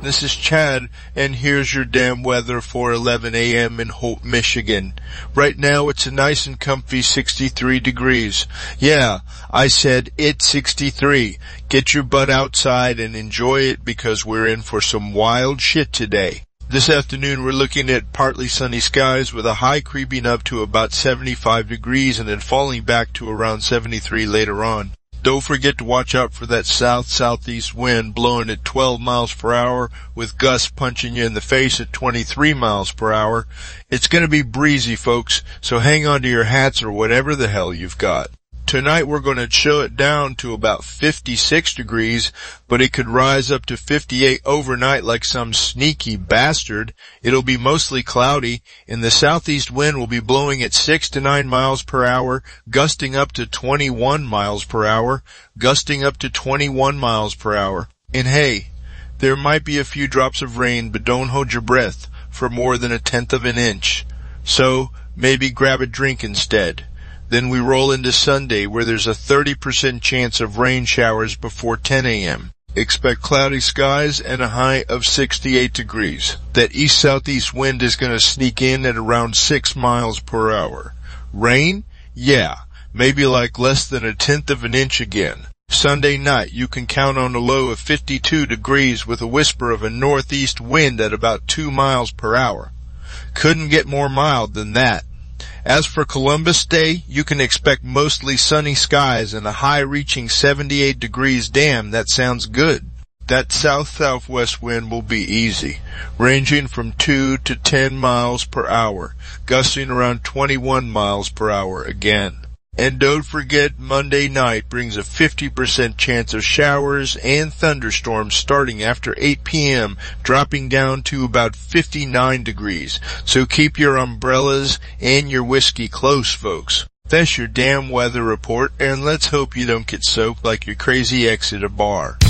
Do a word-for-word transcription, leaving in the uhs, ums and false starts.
This is Chad, and here's your damn weather for eleven a m in Holt, Michigan. Right now it's a nice and comfy sixty-three degrees. Yeah, I said it's sixty-three. Get your butt outside and enjoy it because we're in for some wild shit today. This afternoon we're looking at partly sunny skies with a high creeping up to about seventy-five degrees and then falling back to around seventy-three later on. Don't forget to watch out for that south-southeast wind blowing at twelve miles per hour with gusts punching you in the face at twenty-three miles per hour. It's going to be breezy, folks, so hang on to your hats or whatever the hell you've got. Tonight we're going to chill it down to about fifty-six degrees, but it could rise up to fifty-eight overnight like some sneaky bastard. It'll be mostly cloudy, and the southeast wind will be blowing at six to nine miles per hour, gusting up to twenty-one miles per hour, gusting up to twenty-one miles per hour. And hey, there might be a few drops of rain, but don't hold your breath for more than a tenth of an inch. So, maybe grab a drink instead. Then we roll into Sunday, where there's a thirty percent chance of rain showers before ten a m Expect cloudy skies and a high of sixty-eight degrees. That east-southeast wind is going to sneak in at around six miles per hour. Rain? Yeah, maybe like less than a tenth of an inch again. Sunday night, you can count on a low of fifty-two degrees with a whisper of a northeast wind at about two miles per hour. Couldn't get more mild than that. As for Columbus Day, you can expect mostly sunny skies and a high reaching seventy-eight degrees. Damn, that sounds good. That south-southwest wind will be easy, ranging from two to ten miles per hour, gusting around twenty-one miles per hour again. And don't forget, Monday night brings a fifty percent chance of showers and thunderstorms starting after eight p m, dropping down to about fifty-nine degrees. So keep your umbrellas and your whiskey close, folks. That's your damn weather report, and let's hope you don't get soaked like your crazy ex at a bar.